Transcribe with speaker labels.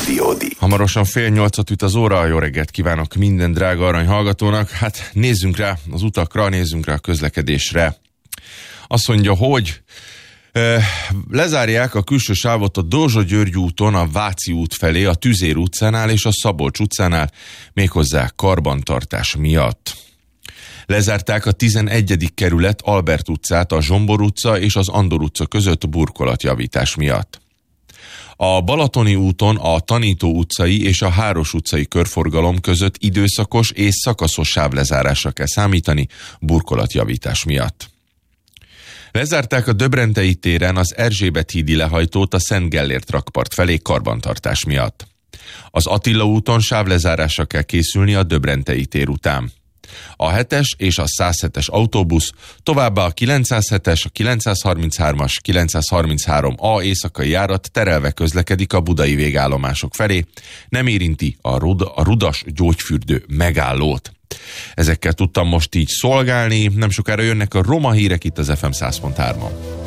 Speaker 1: Studiódi.
Speaker 2: Hamarosan 7:30 üt az óra, jó reggelt kívánok minden drága arany hallgatónak. Hát nézzünk rá az utakra, nézzünk rá a közlekedésre. Azt mondja, hogy lezárják a külső sávot a Dózsa-György úton a Váci út felé, a Tüzér utcánál és a Szabolcs utcánál, méghozzá karbantartás miatt. Lezárták a 11. kerület Albert utcát a Zsombor utca és az Andor utca között burkolatjavítás miatt. A Balatoni úton a Tanító utcai és a Háros utcai körforgalom között időszakos és szakaszos sávlezárásra kell számítani burkolatjavítás miatt. Lezárták a Döbrentei téren az Erzsébet hídi lehajtót a Szent Gellért rakpart felé karbantartás miatt. Az Attila úton sávlezárásra kell készülni a Döbrentei tér után. A 7-es és a 107-es autóbusz, továbbá a 907-es, a 933-as, 933A éjszakai járat terelve közlekedik a budai végállomások felé, nem érinti a Rudas gyógyfürdő megállót. Ezekkel tudtam most így szolgálni, nem sokára jönnek a roma hírek itt az FM 100.3-on.